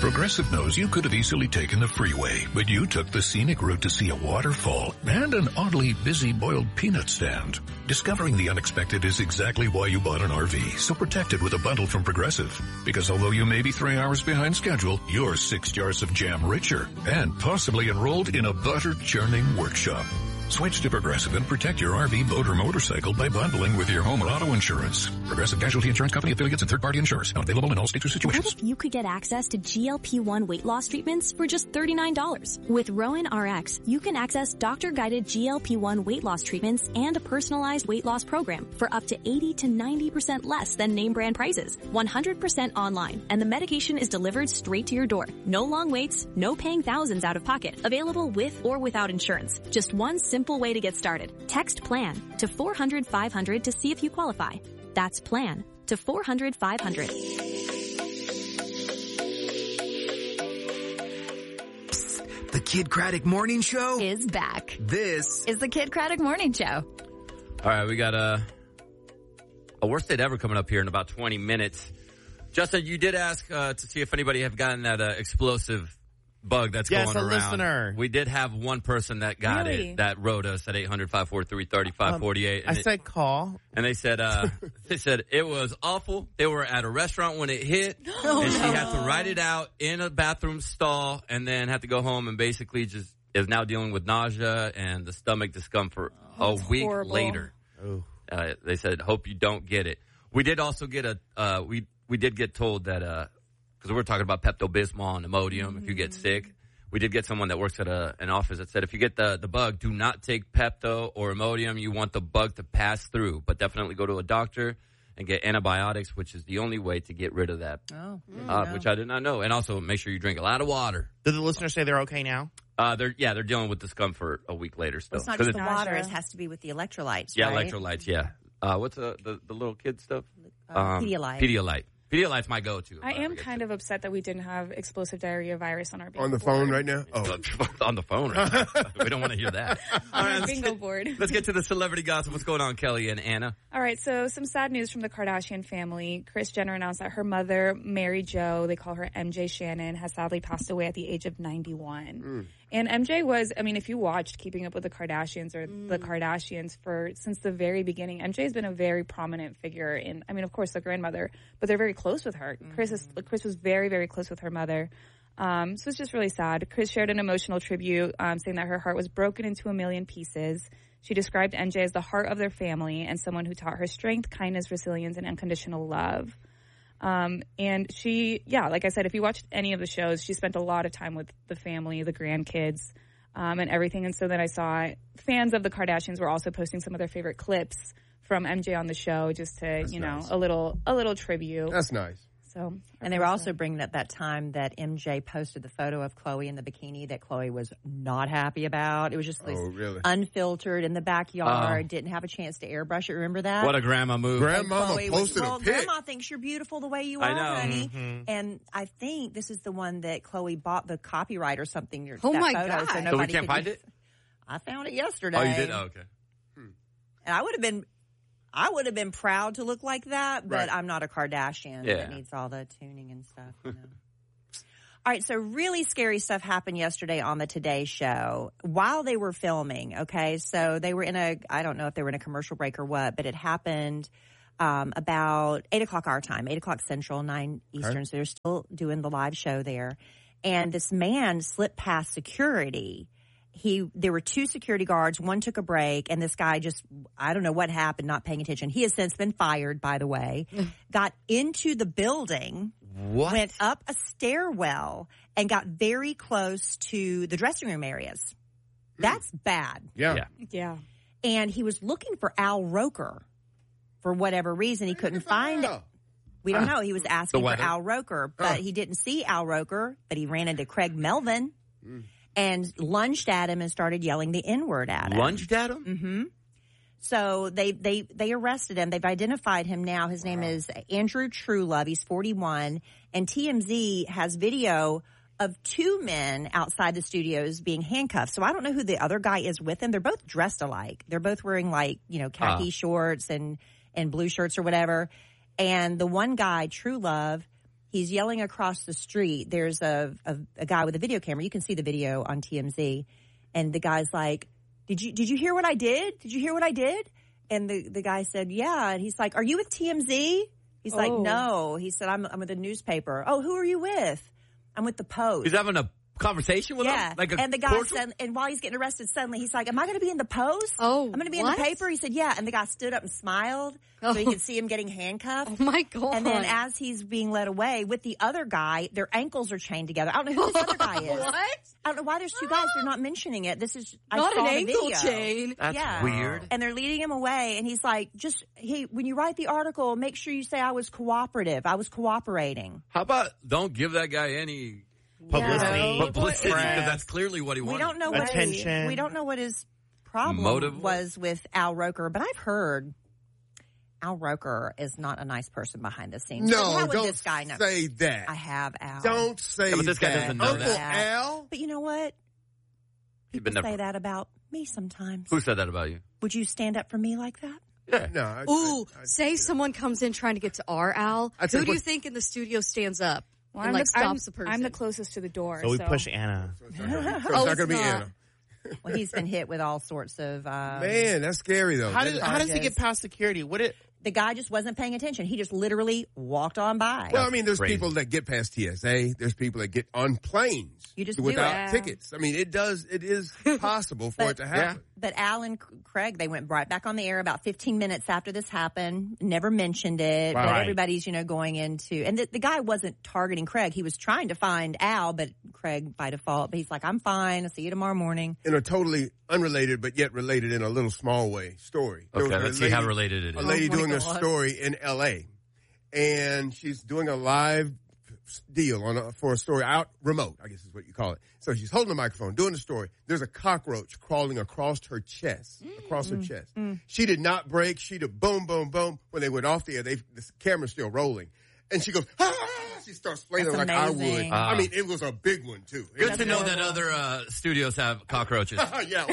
Progressive knows you could have easily taken the freeway, but you took the scenic route to see a waterfall and an oddly busy boiled peanut stand. Discovering the unexpected is exactly why you bought an RV, so protect it with a bundle from Progressive. Because although you may be 3 hours behind schedule, you're 6 jars of jam richer and possibly enrolled in a butter churning workshop. Switch to Progressive and protect your RV, boat, or motorcycle by bundling with your home or auto insurance. Progressive Casualty Insurance Company affiliates and third-party insurers. Not available in all states or situations. What if you could get access to GLP-1 weight loss treatments for just $39? With Rowan RX, you can access doctor-guided GLP-1 weight loss treatments and a personalized weight loss program for up to 80 to 90% less than name brand prices. 100% online, and the medication is delivered straight to your door. No long waits, no paying thousands out of pocket. Available with or without insurance. Just one simple way to get started. Text PLAN to 400-500 to see if you qualify. That's PLAN to 400-500. The Kid Craddock Morning Show is back. This is the Kid Craddock Morning Show. All right, we got a worst date ever coming up here in about 20 minutes. Justin, you did ask to see if anybody have gotten that explosive bug that's going around. Yes, a listener. We did have one person that got it that wrote us at 800-543-3548. I said call. And they said it was awful. They were at a restaurant when it hit, and she had to write it out in a bathroom stall and then had to go home and basically just is now dealing with nausea and the stomach discomfort a week later. They said, hope you don't get it. We did also get we did get told that because we're talking about Pepto-Bismol and Imodium. If you get sick, we did get someone that works at an office that said if you get the bug, do not take Pepto or Imodium. You want the bug to pass through, but definitely go to a doctor and get antibiotics, which is the only way to get rid of that, which I did not know. And also make sure you drink a lot of water. Did the listener say they're okay now? They're dealing with discomfort a week later still. Well, it's not just the water; it has to be with the electrolytes. Yeah, right? electrolytes. Yeah. What's the little kid stuff? Pedialyte. Pedialyte. Pedialyte's my go-to. I am kind of upset that we didn't have explosive diarrhea virus on our bingo On the board. phone right now? Oh. On the phone right now. We don't want to hear that. On our bingo board. Let's get to the celebrity gossip. What's going on, Kelly and Anna? All right, so some sad news from the Kardashian family. Kris Jenner announced that her mother, Mary Jo, they call her MJ Shannon, has sadly passed away at the age of 91. And MJ was, I mean, if you watched Keeping Up with the Kardashians or the Kardashians since the very beginning, MJ has been a very prominent figure in, I mean, of course, the grandmother, but they're very close with her. Kris was very, very close with her mother. So it's just really sad. Kris shared an emotional tribute, saying that her heart was broken into a million pieces. She described MJ as the heart of their family and someone who taught her strength, kindness, resilience, and unconditional love. And she, like I said, if you watched any of the shows, she spent a lot of time with the family, the grandkids, and everything. And so then I saw fans of the Kardashians were also posting some of their favorite clips from MJ on the show, just to, nice. a little tribute. That's nice. So, and they were also bringing up that time that MJ posted the photo of Khloe in the bikini that Khloe was not happy about. It was just this unfiltered in the backyard, didn't have a chance to airbrush it. Remember that? What a grandma move. Grandma posted a pic. Grandma thinks you're beautiful the way you are, honey. Mm-hmm. And I think this is the one that Khloe bought the copyright or something. Oh, my God. So we can't find it? I found it yesterday. Oh, you did? Oh, okay. And I would have been proud to look like that, but I'm not a Kardashian that needs all the tuning and stuff. You know? All right, so really scary stuff happened yesterday on the Today Show while they were filming, okay? So they were I don't know if they were in a commercial break or what, but it happened about 8 o'clock our time, 8 o'clock Central, 9 Eastern, so they're still doing the live show there. And this man slipped past security. There were 2 security guards. One took a break, and this guy just, I don't know what happened, not paying attention. He has since been fired, by the way. Got into the building, went up a stairwell, and got very close to the dressing room areas. That's bad. Yeah. And he was looking for Al Roker for whatever reason. He couldn't find it. We don't know. He was asking for Al Roker, but he didn't see Al Roker, but he ran into Craig Melvin. And lunged at him and started yelling the N-word at him. Lunged at him? Mm-hmm. So they arrested him. They've identified him now. His name is Andrew Truelove. He's 41. And TMZ has video of 2 men outside the studios being handcuffed. So I don't know who the other guy is with him. They're both dressed alike. They're both wearing khaki shorts and blue shirts or whatever. And the one guy, Truelove, He's yelling across the street. There's a guy with a video camera. You can see the video on TMZ. And the guy's like, did you hear what I did? Did you hear what I did? And the guy said, yeah. And he's like, are you with TMZ? He's like, no. He said, I'm with a newspaper. Oh, who are you with? I'm with the Post. He's having a conversation with him? Like and the guy said, and while he's getting arrested, suddenly he's like, am I going to be in the Post? Oh, I'm going to be in the paper? He said, yeah. And the guy stood up and smiled so you could see him getting handcuffed. Oh, my God. And then as he's being led away with the other guy, their ankles are chained together. I don't know who this other guy is. What? I don't know why there's two guys. They're not mentioning it. This is not an ankle video. chain. That's weird. And they're leading him away. And he's like, when you write the article, make sure you say I was cooperative. I was cooperating. How about don't give that guy any publicity, because that's clearly what he wanted. We don't know attention. We don't know what his problem was with Al Roker, but I've heard Al Roker is not a nice person behind the scenes. No, don't this guy know? say that. I have Al. Don't say that. But this guy doesn't know Uncle that. Al? But you know what? People say that about me sometimes. Who said that about you? Would you stand up for me like that? Yeah. No. Say someone comes in trying to get to our Al. Who do you think in the studio stands up and stops the person? I'm the closest to the door. So we push Anna. So it's not going to be Anna. Well, he's been hit with all sorts of... Man, that's scary, though. How does he get past security? The guy just wasn't paying attention. He just literally walked on by. Well, I mean, there's people that get past TSA. There's people that get on planes without tickets. I mean, it is possible for it to happen. But Al and Craig, they went right back on the air about 15 minutes after this happened. Never mentioned it. Right. But everybody's, going into... And the guy wasn't targeting Craig. He was trying to find Al, but Craig by default. But he's like, I'm fine. I'll see you tomorrow morning. In a totally unrelated, but yet related in a little small way story. Okay, let's see how related it is. A lady doing a story in L.A. And she's doing a live deal for a story out remote, I guess is what you call it. So she's holding the microphone, doing the story. There's a cockroach crawling across her chest, She did not break. She did boom, boom, boom. When they went off the air, the camera's still rolling. And she goes, ah! She starts flailing like I would. I mean, it was a big one, too. Good to know that other studios have cockroaches. Yeah,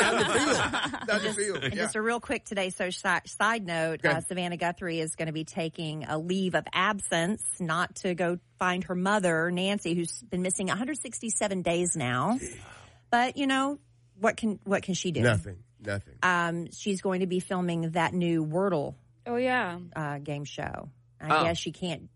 that's the feel. And just a real quick today, so side note, Savannah Guthrie is going to be taking a leave of absence, not to go find her mother, Nancy, who's been missing 167 days now. But, what can she do? Nothing. She's going to be filming that new Wordle game show. I guess she can't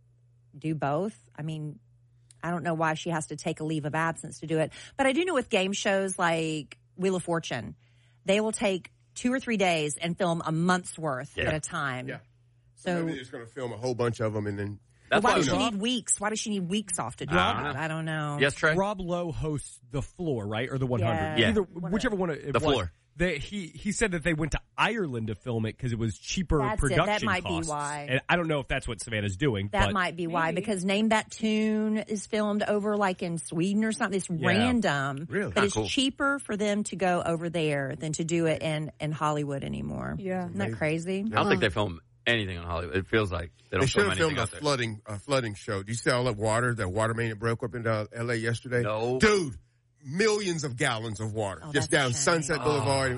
do both. I mean, I don't know why she has to take a leave of absence to do it. But I do know with game shows like Wheel of Fortune, they will take 2 or 3 days and film a month's worth at a time. Yeah. So maybe they're just going to film a whole bunch of them and then... Why does she need weeks? Why does she need weeks off to do that? I don't know. Yes, Trey? Rob Lowe hosts The Floor, right? Or The 100? Yeah. Whichever one it was. The Floor. He said that they went to Ireland to film it because it was cheaper production That might costs. Be why. And I don't know if that's what Savannah's doing. That might be why, because Name That Tune is filmed over like in Sweden or something. It's random. Really? But it's cheaper for them to go over there than to do it in Hollywood anymore. Yeah. Isn't that crazy? I don't think they film anything in Hollywood. It feels like they don't film anything out there. They should have filmed a flooding show. Do you see all that water main that broke up into L.A. yesterday? No. Dude. Millions of gallons of water just down Sunset Boulevard.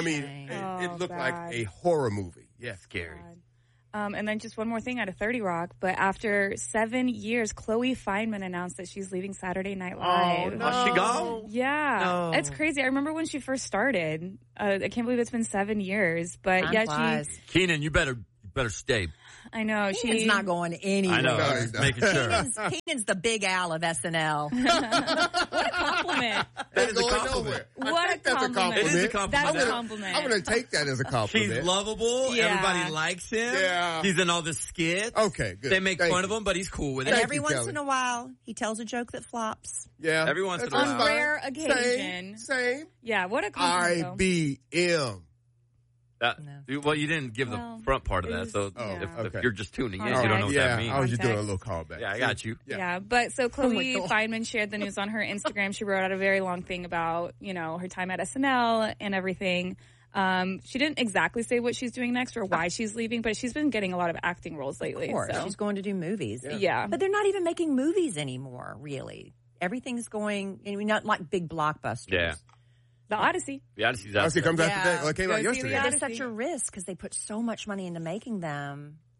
It looked like a horror movie. Yeah, scary. And then just one more thing out of 30 Rock. But after 7 years, Chloe Fineman announced that she's leaving Saturday Night Live. Oh, no. She gone? Yeah. No. It's crazy. I remember when she first started. I can't believe it's been 7 years. But Keenan, you better stay. I know. Keenan's not going anywhere. I know. Making sure. Keenan's the big Al of SNL. What a compliment. That is a compliment. What a compliment. It is a compliment. That's a compliment. I'm going to take that as a compliment. He's lovable. Yeah. Everybody likes him. Yeah. He's in all the skits. Okay, good. They make fun of him, but he's cool with it. And every once in a while, he tells a joke that flops. Yeah. Every once in a while. On rare occasion. Same. Yeah, what a compliment. IBM. Well, you didn't give the front part of that, so if you're just tuning in, you don't know what that means. I was just doing a little callback. Yeah, I got you. Yeah, but so Chloe Fineman shared the news on her Instagram. She wrote out a very long thing about, her time at SNL and everything. She didn't exactly say what she's doing next or why she's leaving, but she's been getting a lot of acting roles lately. Of course, so. she's going to do movies. Yeah. But they're not even making movies anymore, really. Everything's going, not like big blockbusters. Yeah. The Odyssey. The Odyssey's out. Odyssey comes out today. Well, it came out Go see yesterday. the It's such a risk because they put so much money into making them.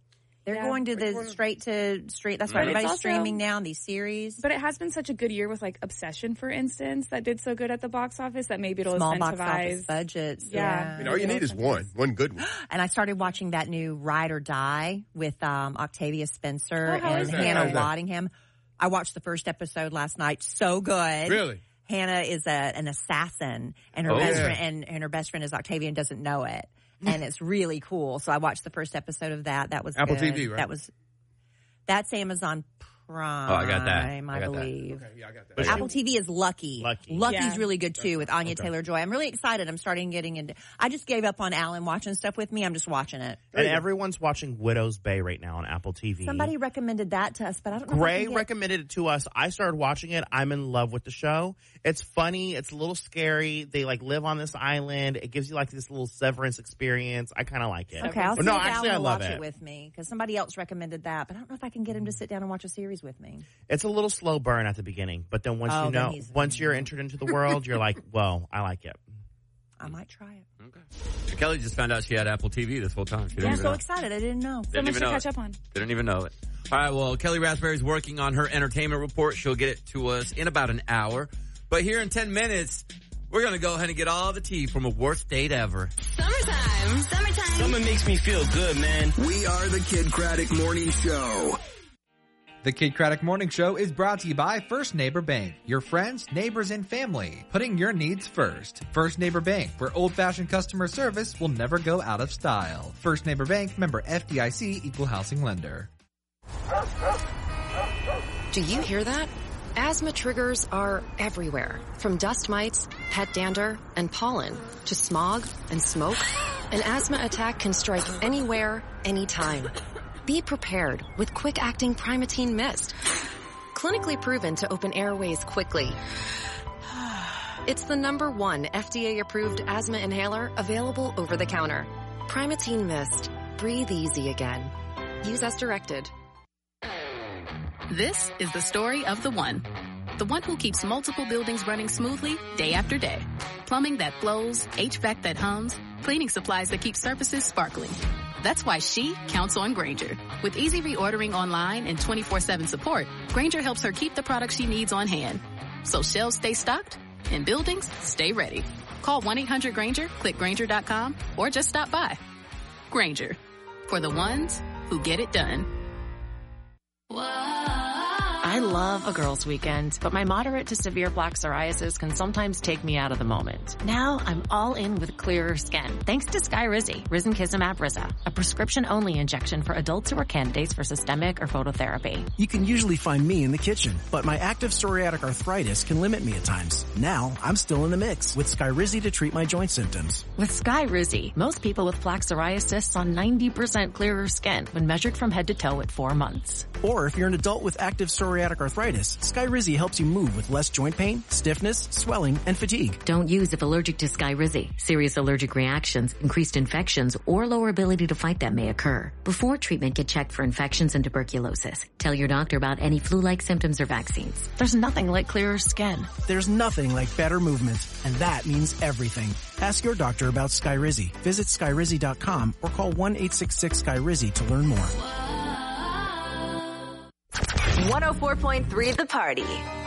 They're going to the straight. That's why everybody's streaming now, these series. But it has been such a good year with like Obsession, for instance, that did so good at the box office that maybe it'll small incentivize box office budgets. Yeah. All you need is one good one. And I started watching that new Ride or Die with Octavia Spencer and Hannah Waddingham. I watched the first episode last night. So good. Really? Hannah is an assassin, and her best friend and her best friend is Octavia and doesn't know it. And it's really cool. So I watched the first episode of that. That was Apple good. TV, right? That's Amazon Prime. Oh, I got that. I believe. Okay, yeah, I got that. Apple TV is Lucky. Lucky's really good too with Anya Taylor-Joy. I'm really excited. I'm starting getting into. I just gave up on Alan watching stuff with me. I'm just watching it. And everyone's watching Widow's Bay right now on Apple TV. Somebody recommended that to us, but I don't know. Gray recommended it to us. I started watching it. I'm in love with the show. It's funny. It's a little scary. They like live on this island. It gives you like this little Severance experience. I kind of like it. Okay, I'll see if actually, Alan I love will watch it with me because somebody else recommended that, but I don't know if I can get him to sit down and watch a series with me. It's a little slow burn at the beginning, but then once you're entered into the world, you're like, well, I like it. I might try it. Okay. So Kelly just found out she had Apple TV this whole time. I'm so excited. I didn't know. So much to catch up on. Didn't even know it. All right, well, Kelly Raspberry's working on her entertainment report. She'll get it to us in about an hour. But here in 10 minutes, we're going to go ahead and get all the tea from a worst date ever. Summertime. Summer makes me feel good, man. We are the Kid Craddock Morning Show. The Kid Craddock Morning Show is brought to you by First Neighbor Bank. Your friends, neighbors, and family. Putting your needs first. First Neighbor Bank, where old-fashioned customer service will never go out of style. First Neighbor Bank, member FDIC, equal housing lender. Do you hear that? Asthma triggers are everywhere. From dust mites, pet dander, and pollen, to smog and smoke. An asthma attack can strike anywhere, anytime. Be prepared with quick-acting Primatene Mist. Clinically proven to open airways quickly. It's the #1 FDA-approved asthma inhaler available over the counter. Primatene Mist. Breathe easy again. Use as directed. This is the story of the one who keeps multiple buildings running smoothly day after day. Plumbing that flows, HVAC that hums, cleaning supplies that keep surfaces sparkling. That's why she counts on Grainger. With easy reordering online and 24/7 support, Grainger helps her keep the products she needs on hand. So shelves stay stocked and buildings stay ready. Call 1-800-GRAINGER, click Grainger.com, or just stop by. Grainger, for the ones who get it done. I love a girls' weekend, but my moderate to severe plaque psoriasis can sometimes take me out of the moment. Now I'm all in with clearer skin, thanks to Skyrizi, Risankizumab Risa, a prescription-only injection for adults who are candidates for systemic or phototherapy. You can usually find me in the kitchen, but my active psoriatic arthritis can limit me at times. Now I'm still in the mix with Skyrizi to treat my joint symptoms. With Skyrizi, most people with plaque psoriasis saw 90% clearer skin when measured from head to toe at 4 months. Or if you're an adult with active psoriatic arthritis, Skyrizi helps you move with less joint pain, stiffness, swelling, and fatigue. Don't use if allergic to Skyrizi. Serious allergic reactions, increased infections, or lower ability to fight them may occur. Before treatment, get checked for infections and tuberculosis. Tell your doctor about any flu-like symptoms or vaccines. There's nothing like clearer skin. There's nothing like better movement, and that means everything. Ask your doctor about Skyrizi. Visit Skyrizi.com or call 1-866-SKYRIZI to learn more. 104.3 The Party.